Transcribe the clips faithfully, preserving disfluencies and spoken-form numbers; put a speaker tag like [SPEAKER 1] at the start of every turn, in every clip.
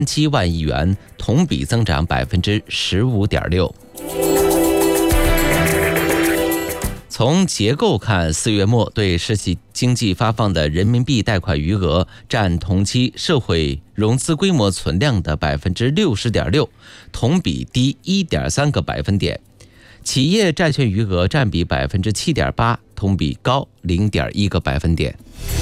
[SPEAKER 1] 七万亿元，同比增长百分之十五点六。从结构看，四月末对实体经济发放的人民币贷款余额占同期社会融资规模存量的百分之六十点六，同比低一点三个百分点。企业债券余额占比百分之七点八，同比高零点一个百分点。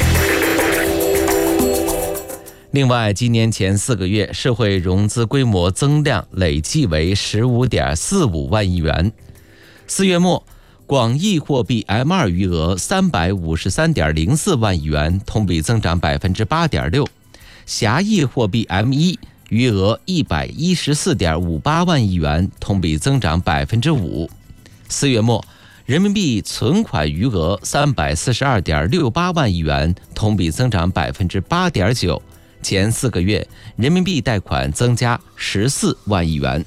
[SPEAKER 1] 另外，今年前四个月社会融资规模增量累计为十五点四五万亿元。四月末，广义货币 M 二 余额三百五十三点零四万亿元，同比增长百分之八点六。狭义货币 M 一 余额一百一十四点五八万亿元，同比增长百分之五。四月末，人民币存款余额三百四十二点六八万亿元，同比增长百分之八点九。前四个月，人民币贷款增加十四万亿元。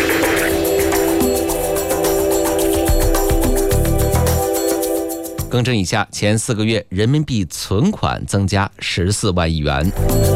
[SPEAKER 1] 更正一下，前四个月人民币存款增加十四万亿元。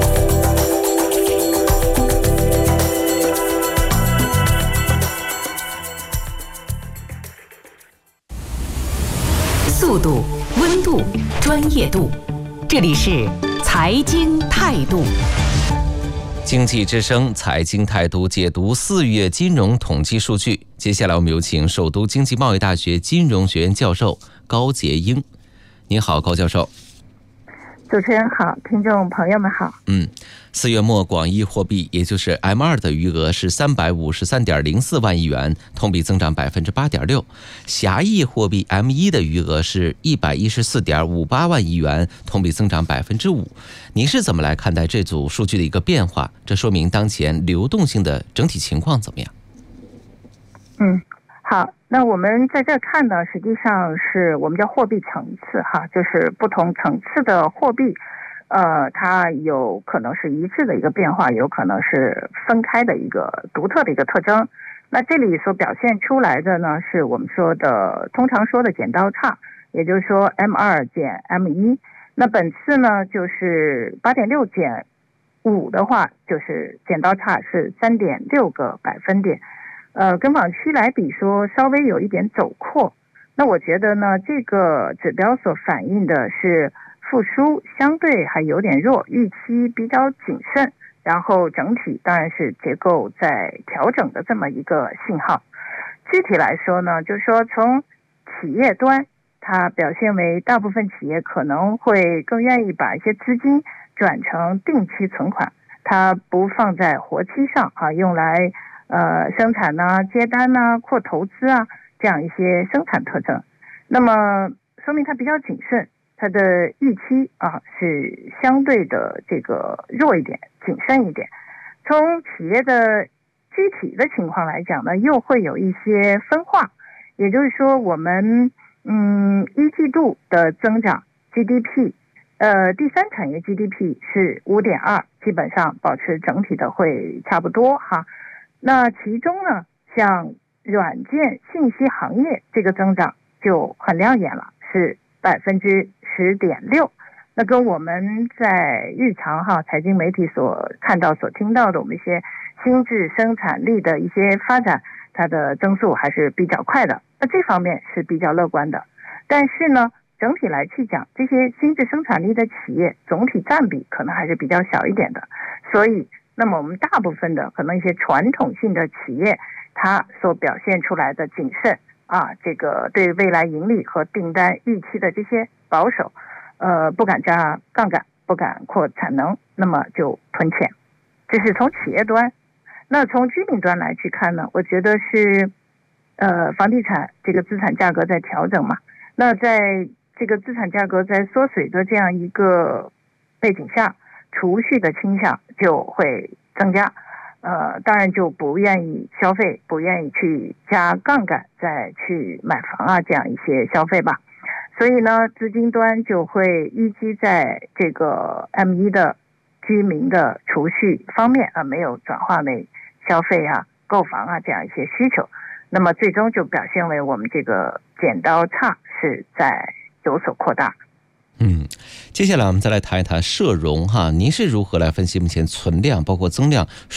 [SPEAKER 2] 速度、温度、专业度，这里是财经态度。
[SPEAKER 1] 经济之声财经态度解读四月金融统计数据。接下来我们有请首都经济贸易大学金融学院教授高杰英。您好，高教授。
[SPEAKER 3] 主持人好，听众朋友们好。
[SPEAKER 1] 嗯，四月末广义货币也就是 M 二 的余额是三百五十三点零四万亿元，同比增长百分之八点六。狭义货币 M 一 的余额是一百一十四点五八万亿元，同比增长百分之五。您是怎么来看待这组数据的一个变化？这说明当前流动性的整体情况怎么样？
[SPEAKER 3] 嗯，好。那我们在这看呢，实际上是我们叫货币层次哈，就是不同层次的货币，呃，它有可能是一致的一个变化，有可能是分开的一个独特的一个特征。那这里所表现出来的呢，是我们说的通常说的剪刀差，也就是说 M 二 减 M 一。那本次呢，就是八点六减五的话，就是剪刀差是三点六个百分点。呃，跟往期来比说稍微有一点走扩，那我觉得呢，这个指标所反映的是复苏相对还有点弱，预期比较谨慎，然后整体当然是结构在调整的这么一个信号。具体来说呢，就是说从企业端，它表现为大部分企业可能会更愿意把一些资金转成定期存款，它不放在活期上啊，用来呃，生产呐、接单呐、扩投资啊，这样一些生产特征。那么说明它比较谨慎，它的预期啊是相对的这个弱一点、谨慎一点。从企业的具体的情况来讲呢，又会有一些分化。也就是说，我们嗯一季度的增长 G D P， 呃，第三产业 G D P 是 五点二， 基本上保持整体的会差不多哈。那其中呢，像软件信息行业这个增长就很亮眼了，是百分之十点六。那跟我们在日常哈财经媒体所看到、所听到的我们一些新质生产力的一些发展，它的增速还是比较快的。那这方面是比较乐观的。但是呢，整体来去讲，这些新质生产力的企业总体占比可能还是比较小一点的，所以那么我们大部分的可能一些传统性的企业，它所表现出来的谨慎啊，这个对未来盈利和订单预期的这些保守，呃，不敢加杠杆，不敢扩产能，那么就囤钱。这是从企业端。那从居民端来去看呢，我觉得是呃房地产这个资产价格在调整嘛。那在这个资产价格在缩水的这样一个背景下，储蓄的倾向就会增加，呃，当然就不愿意消费，不愿意去加杠杆再去买房啊，这样一些消费吧。所以呢，资金端就会淤积在这个 M 一 的居民的储蓄方面啊，没有转化为消费啊、购房啊这样一些需求，那么最终就表现为我们这个剪刀差是在有所扩大。
[SPEAKER 1] 嗯，接下来我们再来谈一谈社融哈，您是如何来分析目前存量包括增量